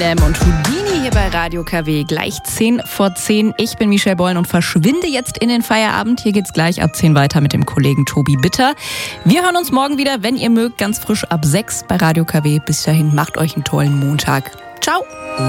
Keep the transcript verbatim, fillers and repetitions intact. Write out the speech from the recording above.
Und Houdini hier bei Radio K W, gleich zehn vor zehn. Ich bin Michelle Bolln und verschwinde jetzt in den Feierabend. Hier geht's gleich ab zehn weiter mit dem Kollegen Tobi Bitter. Wir hören uns morgen wieder, wenn ihr mögt, ganz frisch ab sechs bei Radio K W. Bis dahin, macht euch einen tollen Montag. Ciao!